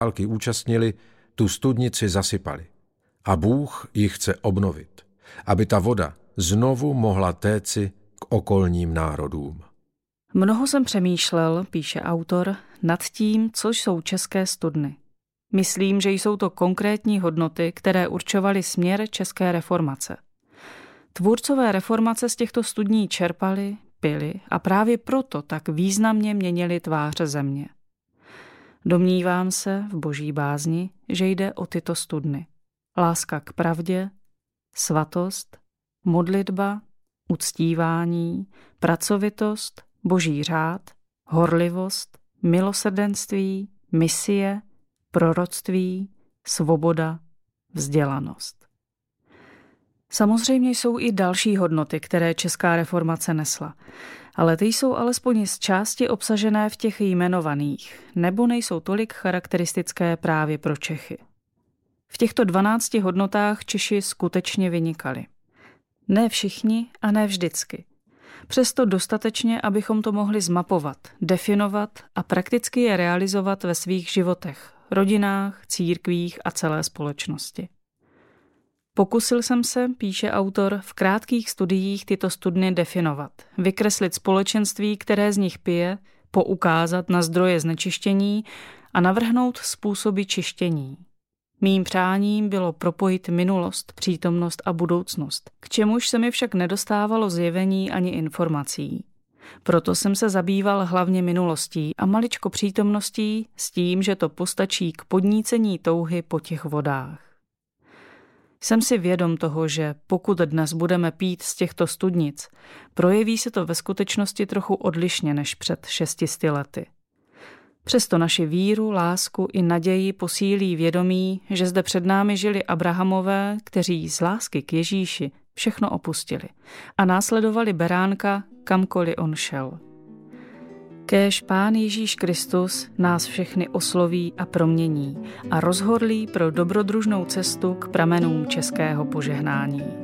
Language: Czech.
války účastnili, tu studnici zasypali. A Bůh ji chce obnovit, aby ta voda znovu mohla téci k okolním národům. Mnoho jsem přemýšlel, píše autor, nad tím, co jsou české studny. Myslím, že jsou to konkrétní hodnoty, které určovaly směr české reformace. Tvůrcové reformace z těchto studní čerpali, pili a právě proto tak významně měnili tváře země. Domnívám se v boží bázni, že jde o tyto studny. Láska k pravdě, svatost, modlitba, uctívání, pracovitost, boží řád, horlivost, milosrdenství, misie, proroctví, svoboda, vzdělanost. Samozřejmě jsou i další hodnoty, které česká reformace nesla, ale ty jsou alespoň z části obsažené v těch jmenovaných, nebo nejsou tolik charakteristické právě pro Čechy. V těchto 12 hodnotách Češi skutečně vynikali. Ne všichni a ne vždycky. Přesto dostatečně, abychom to mohli zmapovat, definovat a prakticky je realizovat ve svých životech, rodinách, církvích a celé společnosti. Pokusil jsem se, píše autor, v krátkých studiích tyto studny definovat, vykreslit společenství, které z nich pije, poukázat na zdroje znečištění a navrhnout způsoby čištění. Mým přáním bylo propojit minulost, přítomnost a budoucnost, k čemuž se mi však nedostávalo zjevení ani informací. Proto jsem se zabýval hlavně minulostí a maličko přítomností s tím, že to postačí k podnícení touhy po těch vodách. Jsem si vědom toho, že pokud dnes budeme pít z těchto studnic, projeví se to ve skutečnosti trochu odlišně než před 600 lety. Přesto naši víru, lásku i naději posílí vědomí, že zde před námi žili Abrahamové, kteří z lásky k Ježíši všechno opustili a následovali beránka, kamkoliv on šel. Kéž Pán Ježíš Kristus nás všechny osloví a promění a rozhorlí pro dobrodružnou cestu k pramenům českého požehnání.